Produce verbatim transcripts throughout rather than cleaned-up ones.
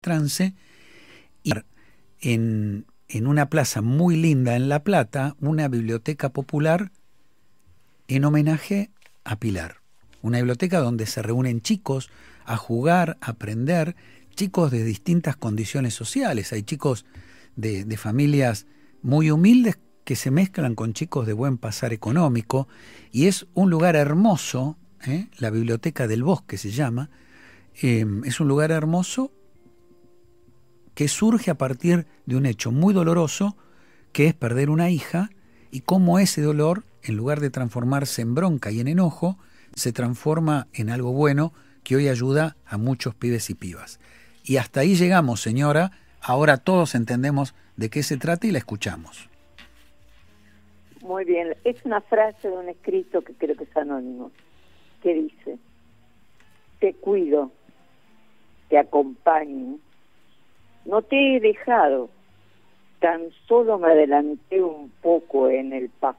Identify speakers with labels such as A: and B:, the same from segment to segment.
A: trance y en, en una plaza muy linda en La Plata, una biblioteca popular en homenaje a Pilar. Una biblioteca donde se reúnen chicos a jugar, a aprender, chicos de distintas condiciones sociales. Hay chicos de, de familias muy humildes que se mezclan con chicos de buen pasar económico, y es un lugar hermoso, ¿eh? La Biblioteca del Bosque se llama. Eh, es un lugar hermoso que surge a partir de un hecho muy doloroso, que es perder una hija, y cómo ese dolor, en lugar de transformarse en bronca y en enojo, se transforma en algo bueno que hoy ayuda a muchos pibes y pibas. Y hasta ahí llegamos, señora. Ahora todos entendemos de qué se trata y la escuchamos.
B: Muy bien. Es una frase de un escrito que creo que es anónimo, que dice: te cuido, te acompaño, no te he dejado, tan solo me adelanté un poco en el paso.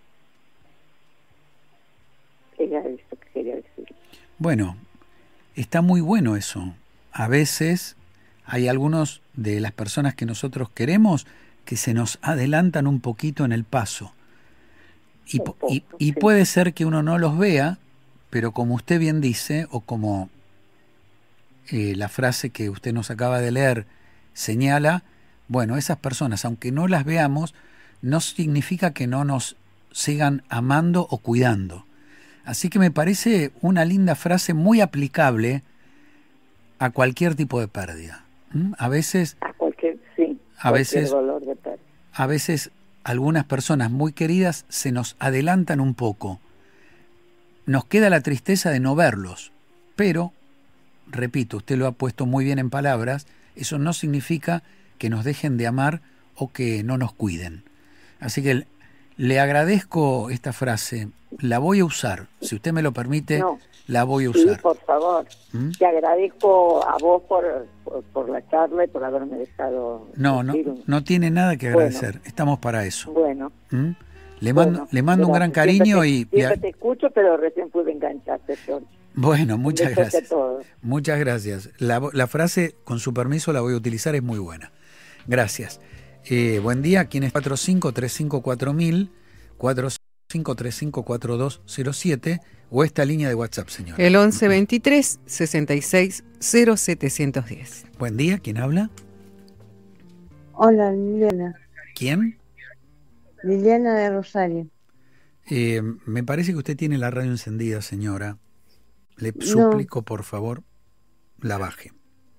B: Era eso que quería decir.
A: Bueno, está muy bueno eso. A veces hay algunos de las personas que nosotros queremos que se nos adelantan un poquito en el paso. Y,
B: Un poco,
A: y, y
B: sí.
A: puede ser que uno no los vea, pero como usted bien dice, o como eh, la frase que usted nos acaba de leer señala, bueno, esas personas, aunque no las veamos, no significa que no nos sigan amando o cuidando. Así que me parece una linda frase muy aplicable a cualquier tipo de pérdida. ¿Mm? A veces,
B: A cualquier, sí,
A: a
B: cualquier
A: veces,
B: dolor de pérdida.
A: a veces algunas personas muy queridas se nos adelantan un poco. Nos queda la tristeza de no verlos, pero, repito, usted lo ha puesto muy bien en palabras, eso no significa que nos dejen de amar o que no nos cuiden. Así que le agradezco esta frase, la voy a usar, si usted me lo permite,
B: No,
A: la voy a
B: sí,
A: usar.
B: por favor.
A: ¿Mm?
B: Te agradezco a vos por, por, por la charla y por haberme dejado
A: No, no,
B: decir un...
A: no tiene nada que agradecer,
B: Bueno.
A: estamos para eso.
B: Bueno,
A: ¿Mm? Le mando,
B: bueno,
A: le mando un gran
B: gracias.
A: cariño
B: Siempre te,
A: y...
B: siempre
A: le-
B: te escucho, pero recién pude engancharte, George.
A: Bueno,
B: Un
A: muchas
B: besote
A: gracias.
B: a todos.
A: Muchas gracias. La, la frase, con su permiso, la voy a utilizar, es muy buena. Gracias. Eh, buen día, ¿quién es? cuatro cinco tres cinco cuatro mil, cuatro cinco tres cinco cuatro dos cero siete, o esta línea de WhatsApp, señora.
C: El once veintitrés sesenta y seis cero setecientos diez.
A: Buen día, ¿quién habla?
D: Hola, Liliana.
A: ¿Quién?
D: Liliana de Rosario.
A: Eh, me parece que usted tiene la radio encendida, señora. Le
D: No.
A: suplico, por favor, la baje.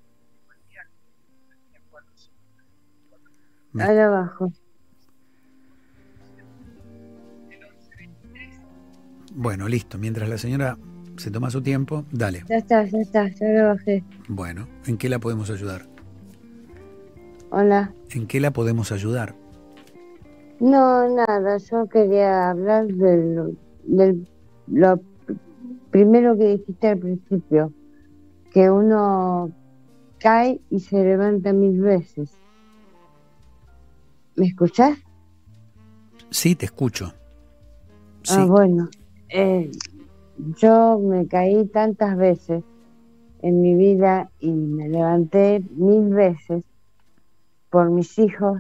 A: Me-
D: Ahí abajo.
A: Bueno, listo. Mientras la señora se toma su tiempo, dale.
D: Ya está, ya está, ya lo bajé.
A: Bueno, ¿en qué la podemos ayudar?
D: Hola.
A: ¿En qué la podemos ayudar?
D: No, nada, yo quería hablar de lo, del lo pr- primero que dijiste al principio, que uno cae y se levanta mil veces. ¿Me escuchás?
A: Sí, te escucho. Sí.
D: Ah, bueno. Eh, yo me caí tantas veces en mi vida y me levanté mil veces por mis hijos,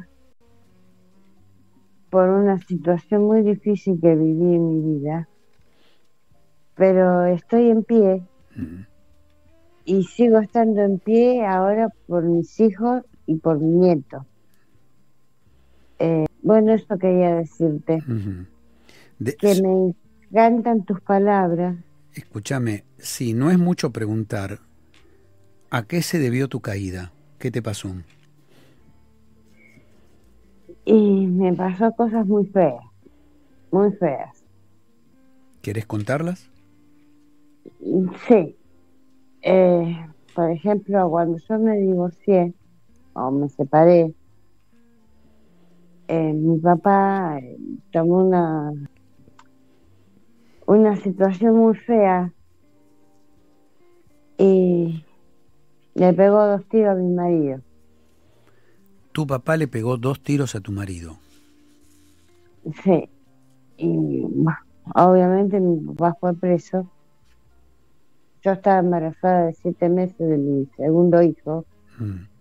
D: por una situación muy difícil que viví en mi vida, pero estoy en pie
A: Mm.
D: y sigo estando en pie ahora por mis hijos y por mi nieto. Eh, bueno, eso quería decirte,
A: Ujú. De-
D: que
A: s-
D: me encantan tus palabras.
A: Escúchame, si no es mucho preguntar, ¿a qué se debió tu caída? ¿Qué te pasó?
D: Y me pasó cosas muy feas, muy feas.
A: ¿Querés contarlas?
D: Sí, eh, por ejemplo, cuando yo me divorcié o me separé, eh, mi papá eh, tomó una, una situación muy fea y le pegó dos tiros a mi marido.
A: Tu papá le pegó dos tiros a tu marido.
D: Sí, y bueno, obviamente mi papá fue preso. Yo estaba embarazada de siete meses de mi segundo hijo
A: Mm.